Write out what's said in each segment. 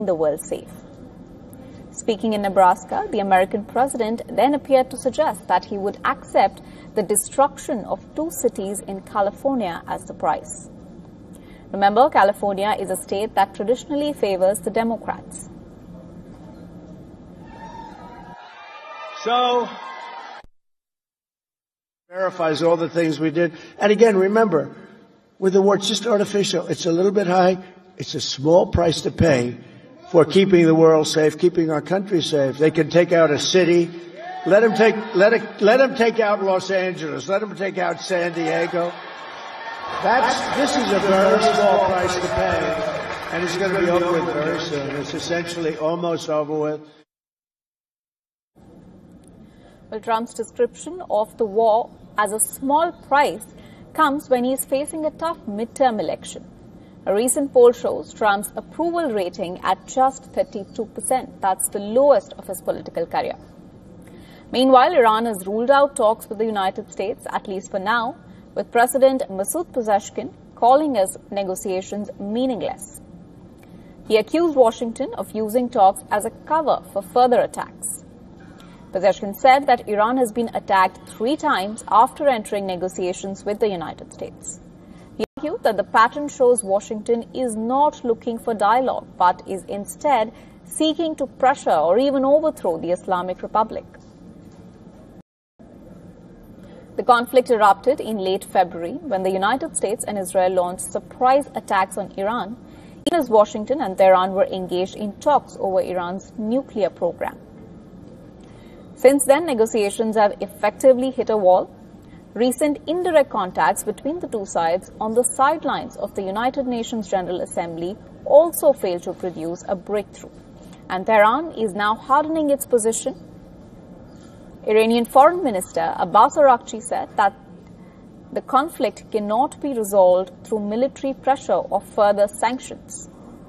the world safe. Speaking in Nebraska, the American president then appeared to suggest that he would accept the destruction of 2 cities in California as the price. Remember, California is a state that traditionally favors the Democrats. So, verifies all the things we did. And again, remember, with the war, it's just artificial. It's a little bit high. It's a small price to pay for keeping the world safe, keeping our country safe. They can take out a city. Let them take out Los Angeles. Let them take out San Diego. This is a very small price to pay, and it's going to be over with very soon. It's essentially almost over with. Well, Trump's description of the war as a small price comes when he is facing a tough midterm election. A recent poll shows Trump's approval rating at just 32%. That's the lowest of his political career. Meanwhile, Iran has ruled out talks with the United States, at least for now, with President Masoud Pezeshkian calling his negotiations meaningless. He accused Washington of using talks as a cover for further attacks. Pezeshkian said that Iran has been attacked 3 times after entering negotiations with the United States. He argued that the pattern shows Washington is not looking for dialogue, but is instead seeking to pressure or even overthrow the Islamic Republic. The conflict erupted in late February when the United States and Israel launched surprise attacks on Iran, even as Washington and Tehran were engaged in talks over Iran's nuclear program. Since then, negotiations have effectively hit a wall. Recent indirect contacts between the 2 sides on the sidelines of the United Nations General Assembly also failed to produce a breakthrough, and Tehran is now hardening its position. Iranian Foreign Minister Abbas Araghchi said that the conflict cannot be resolved through military pressure or further sanctions.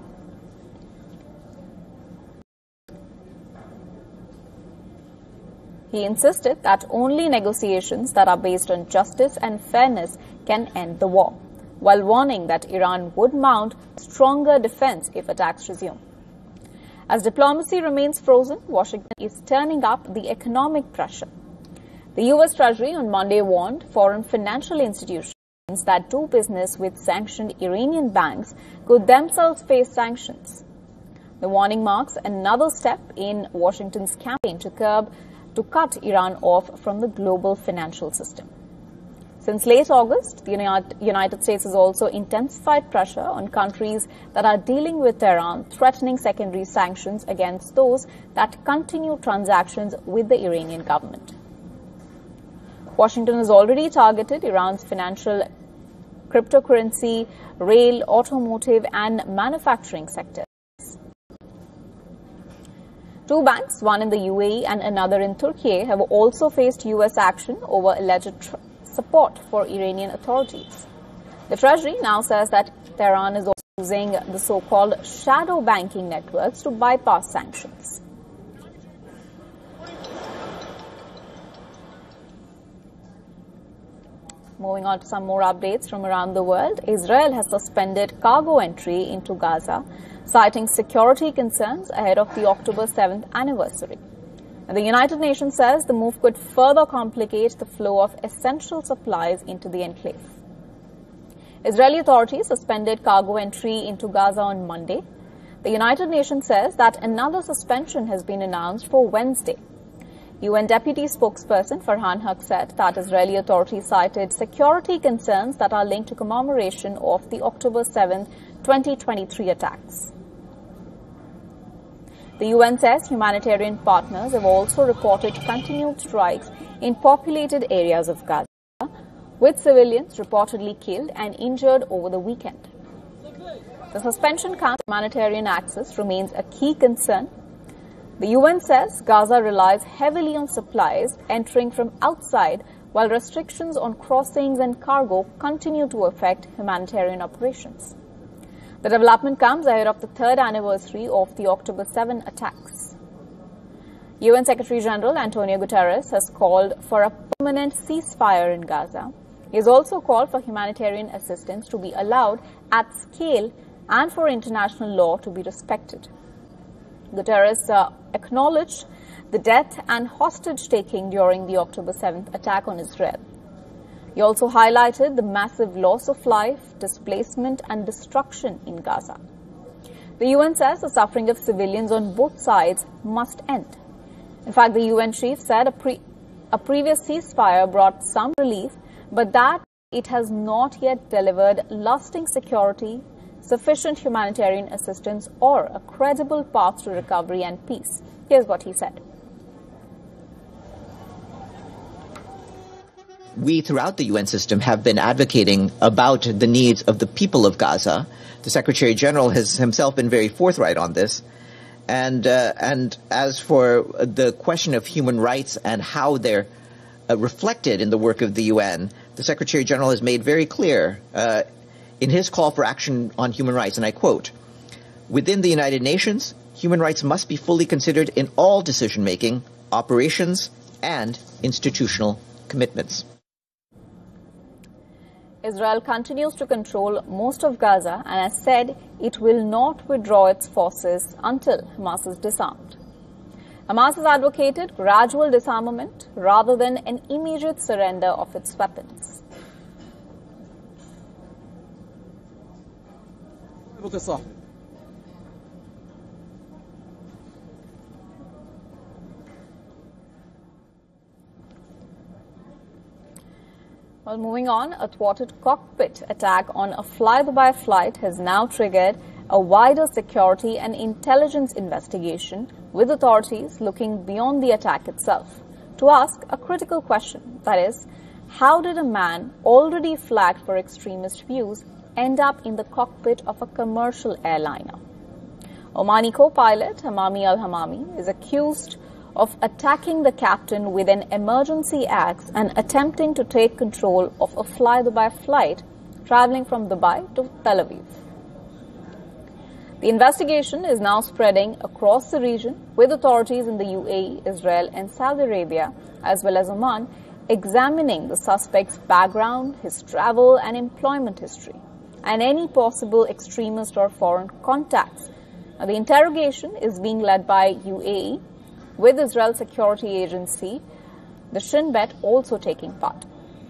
He insisted that only negotiations that are based on justice and fairness can end the war, while warning that Iran would mount stronger defense if attacks resume. As diplomacy remains frozen, Washington is turning up the economic pressure. The U.S. Treasury on Monday warned foreign financial institutions that do business with sanctioned Iranian banks could themselves face sanctions. The warning marks another step in Washington's campaign to cut Iran off from the global financial system. Since late August, the United States has also intensified pressure on countries that are dealing with Tehran, threatening secondary sanctions against those that continue transactions with the Iranian government. Washington has already targeted Iran's financial, cryptocurrency, rail, automotive, and manufacturing sectors. 2 banks, one in the UAE and another in Turkey, have also faced U.S. action over alleged support for Iranian authorities. The Treasury now says that Tehran is also using the so-called shadow banking networks to bypass sanctions. Moving on to some more updates from around the world, Israel has suspended cargo entry into Gaza, citing security concerns ahead of the October 7th anniversary. The United Nations says the move could further complicate the flow of essential supplies into the enclave. Israeli authorities suspended cargo entry into Gaza on Monday. The United Nations says that another suspension has been announced for Wednesday. UN Deputy Spokesperson Farhan Haq said that Israeli authorities cited security concerns that are linked to commemoration of the October 7th, 2023 attacks. The UN says humanitarian partners have also reported continued strikes in populated areas of Gaza, with civilians reportedly killed and injured over the weekend. The suspension comes as humanitarian access remains a key concern. The UN says Gaza relies heavily on supplies entering from outside, while restrictions on crossings and cargo continue to affect humanitarian operations. The development comes ahead of the 3rd anniversary of the October 7 attacks. UN Secretary General Antonio Guterres has called for a permanent ceasefire in Gaza. He has also called for humanitarian assistance to be allowed at scale and for international law to be respected. Guterres acknowledged the death and hostage-taking during the October 7th attack on Israel. He also highlighted the massive loss of life, displacement and destruction in Gaza. The UN says the suffering of civilians on both sides must end. In fact, the UN chief said a previous ceasefire brought some relief, but that it has not yet delivered lasting security, sufficient humanitarian assistance, or a credible path to recovery and peace. Here's what he said. We, throughout the UN system, have been advocating about the needs of the people of Gaza. The Secretary General has himself been very forthright on this. And as for the question of human rights and how they're reflected in the work of the UN, the Secretary General has made very clear in his call for action on human rights, and I quote, "Within the United Nations, human rights must be fully considered in all decision-making, operations, and institutional commitments." Israel continues to control most of Gaza and has said it will not withdraw its forces until Hamas is disarmed. Hamas has advocated gradual disarmament rather than an immediate surrender of its weapons. Well, moving on, a thwarted cockpit attack on a fly-by flight has now triggered a wider security and intelligence investigation, with authorities looking beyond the attack itself to ask a critical question. That is, how did a man already flagged for extremist views end up in the cockpit of a commercial airliner? Omani co-pilot Hamami al-Hamami is accused of attacking the captain with an emergency axe and attempting to take control of a fly-by flight traveling from Dubai to Tel Aviv. The investigation is now spreading across the region, with authorities in the UAE, Israel and Saudi Arabia, as well as Oman, examining the suspect's background, his travel and employment history, and any possible extremist or foreign contacts. Now, the interrogation is being led by UAE, with Israel security agency, the Shin Bet, also taking part.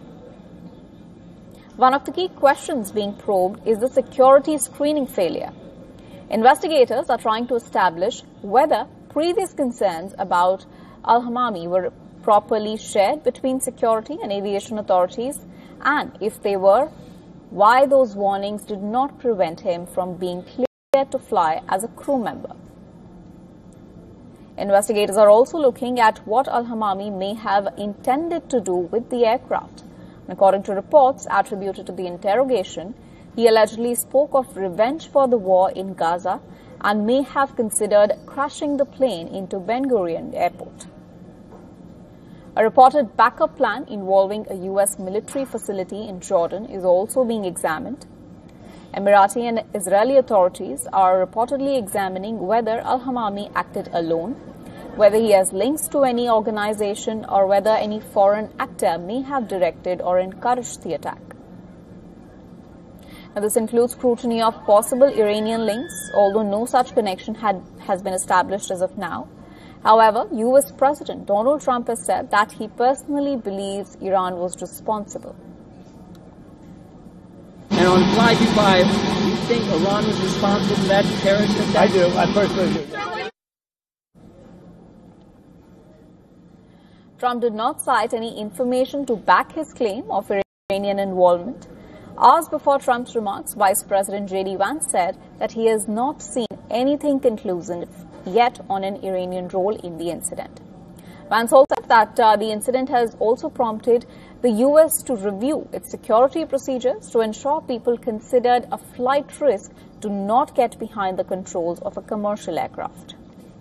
One of the key questions being probed is the security screening failure. Investigators are trying to establish whether previous concerns about al-Hamami were properly shared between security and aviation authorities, and if they were, why those warnings did not prevent him from being cleared to fly as a crew member. Investigators are also looking at what al-Hamami may have intended to do with the aircraft. According to reports attributed to the interrogation, he allegedly spoke of revenge for the war in Gaza and may have considered crashing the plane into Ben Gurion Airport. A reported backup plan involving a U.S. military facility in Jordan is also being examined. Emirati and Israeli authorities are reportedly examining whether al-Hamami acted alone, whether he has links to any organization, or whether any foreign actor may have directed or encouraged the attack. Now, this includes scrutiny of possible Iranian links, although no such connection has been established as of now. However, U.S. President Donald Trump has said that he personally believes Iran was responsible. And on Fly Dubai, do you think Iran was responsible for that terrorist attack? I do. I personally do. Trump did not cite any information to back his claim of Iranian involvement. Asked before Trump's remarks, Vice President J.D. Vance said that he has not seen anything conclusive yet on an Iranian role in the incident. Vance also said that the incident has also prompted the U.S. to review its security procedures to ensure people considered a flight risk do not get behind the controls of a commercial aircraft.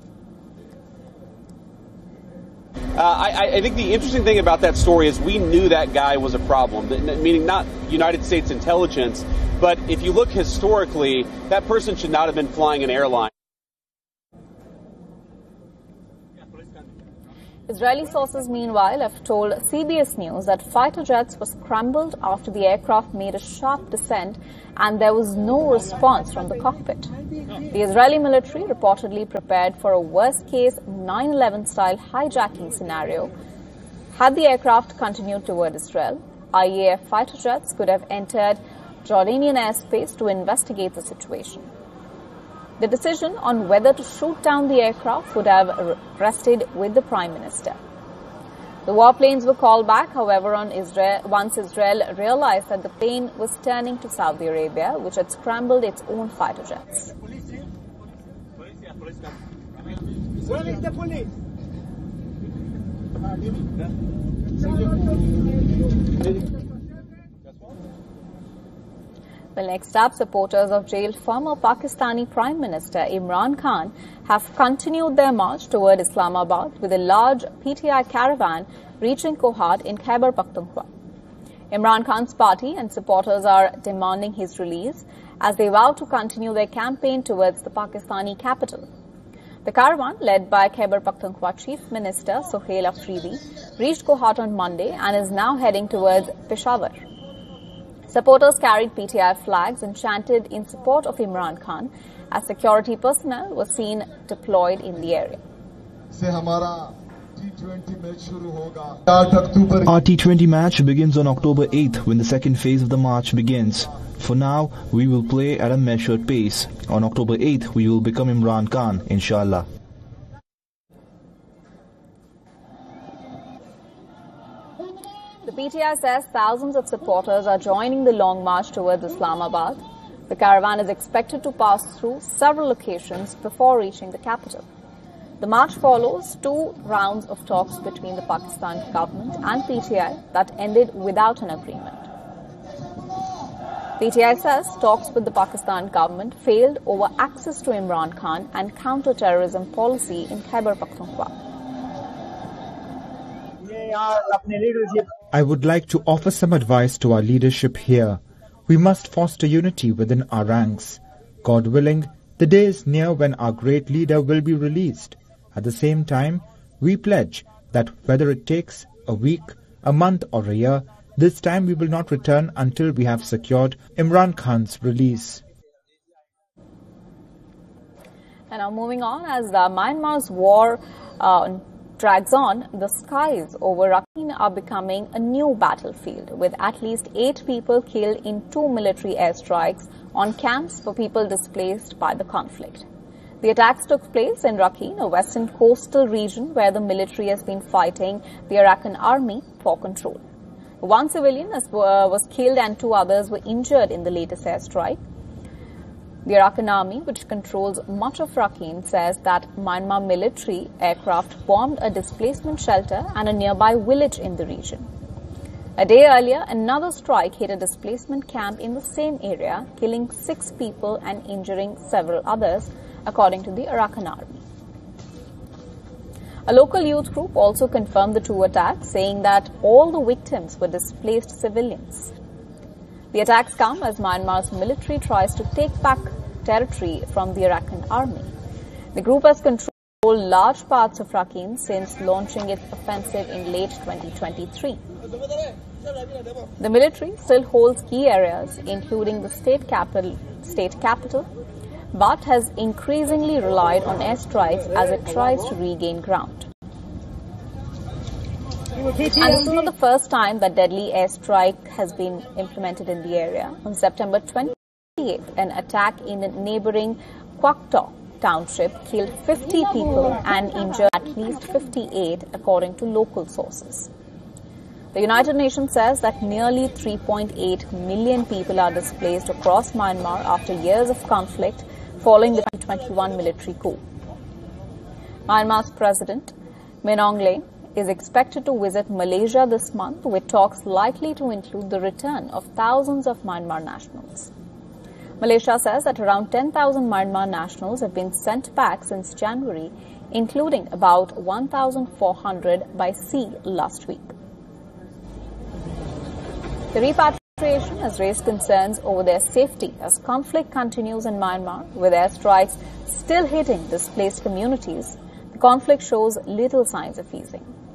I think the interesting thing about that story is we knew that guy was a problem, meaning not United States intelligence, but if you look historically, that person should not have been flying an airline. Israeli sources, meanwhile, have told CBS News that fighter jets were scrambled after the aircraft made a sharp descent and there was no response from the cockpit. The Israeli military reportedly prepared for a worst-case 9/11-style hijacking scenario. Had the aircraft continued toward Israel, IAF fighter jets could have entered Jordanian airspace to investigate the situation. The decision on whether to shoot down the aircraft would have rested with the Prime Minister. The warplanes were called back, however, once Israel realized that the plane was turning to Saudi Arabia, which had scrambled its own fighter jets. Where is the police? Well, next up, supporters of jailed former Pakistani Prime Minister Imran Khan have continued their march toward Islamabad with a large PTI caravan reaching Kohat in Khyber Pakhtunkhwa. Imran Khan's party and supporters are demanding his release as they vow to continue their campaign towards the Pakistani capital. The caravan, led by Khyber Pakhtunkhwa Chief Minister Sohail Afridi, reached Kohat on Monday and is now heading towards Peshawar. Supporters carried PTI flags and chanted in support of Imran Khan as security personnel were seen deployed in the area. Our T20 match begins on October 8th when the second phase of the march begins. For now, we will play at a measured pace. On October 8th, we will become Imran Khan, inshallah. The PTI says thousands of supporters are joining the long march towards Islamabad. The caravan is expected to pass through several locations before reaching the capital. The march follows 2 rounds of talks between the Pakistan government and PTI that ended without an agreement. PTI says talks with the Pakistan government failed over access to Imran Khan and counter-terrorism policy in Khyber Pakhtunkhwa. I would like to offer some advice to our leadership here. We must foster unity within our ranks. God willing, the day is near when our great leader will be released. At the same time, we pledge that whether it takes a week, a month or a year, this time we will not return until we have secured Imran Khan's release. And now moving on, as Myanmar's war drags on, the skies over Rakhine are becoming a new battlefield, with at least 8 people killed in 2 military airstrikes on camps for people displaced by the conflict. The attacks took place in Rakhine, a western coastal region where the military has been fighting the Arakan army for control. 1 civilian was killed and 2 others were injured in the latest airstrike. The Arakan army, which controls much of Rakhine, says that Myanmar military aircraft bombed a displacement shelter and a nearby village in the region. A day earlier, another strike hit a displacement camp in the same area, killing 6 people and injuring several others, according to the Arakan army. A local youth group also confirmed the 2 attacks, saying that all the victims were displaced civilians. The attacks come as Myanmar's military tries to take back territory from the Arakan army. The group has controlled large parts of Rakhine since launching its offensive in late 2023. The military still holds key areas, including the state capital, but has increasingly relied on airstrikes as it tries to regain ground. And this is not the first time that deadly airstrike has been implemented in the area. On September 28th, an attack in the neighboring Kwaktaw township killed 50 people and injured at least 58, according to local sources. The United Nations says that nearly 3.8 million people are displaced across Myanmar after years of conflict following the 2021 military coup. Myanmar's President, Min Aung Hlaing, is expected to visit Malaysia this month, with talks likely to include the return of thousands of Myanmar nationals. Malaysia says that around 10,000 Myanmar nationals have been sent back since January, including about 1,400 by sea last week. The repatriation has raised concerns over their safety as conflict continues in Myanmar, with airstrikes still hitting displaced communities. The the conflict shows little signs of easing.